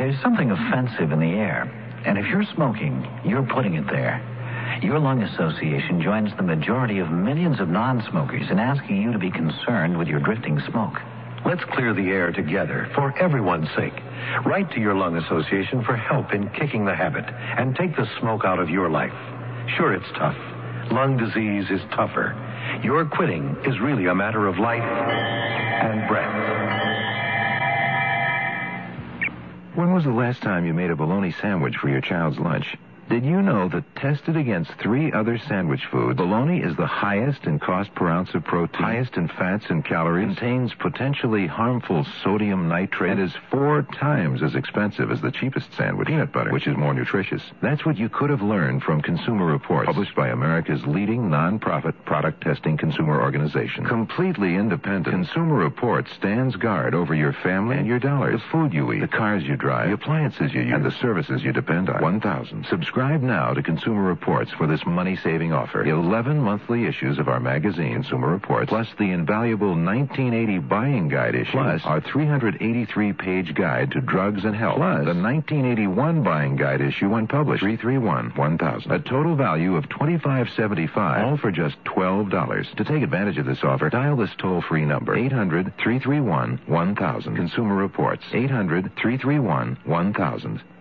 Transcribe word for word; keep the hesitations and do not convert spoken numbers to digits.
There's something offensive in the air, and if you're smoking, you're putting it there. Your Lung Association joins the majority of millions of non-smokers in asking you to be concerned with your drifting smoke. Let's clear the air together for everyone's sake. Write to your Lung Association for help in kicking the habit and take the smoke out of your life. Sure, it's tough. Lung disease is tougher. Your quitting is really a matter of life and breath. When was the last time you made a bologna sandwich for your child's lunch? Did you know that tested against three other sandwich foods, bologna is the highest in cost per ounce of protein, highest in fats and calories, contains potentially harmful sodium nitrate, and is four times as expensive as the cheapest sandwich, peanut butter, which is more nutritious. That's what you could have learned from Consumer Reports, published by America's leading non-profit product testing consumer organization. Completely independent, Consumer Reports stands guard over your family and your dollars, the food you eat, the cars you drive, the appliances you use, and the services you depend on. one thousand. Subscribe now to Consumer Reports for this money-saving offer. eleven monthly issues of our magazine, Consumer Reports, plus the invaluable nineteen eighty buying guide issue, plus our three hundred eighty-three page guide to drugs and health, plus the nineteen eighty-one buying guide issue when published, three three one, one thousand. A total value of twenty-five seventy-five, all for just twelve dollars. To take advantage of this offer, dial this toll-free number, eight hundred, three three one, one thousand. Consumer Reports, eight hundred, three three one, one thousand.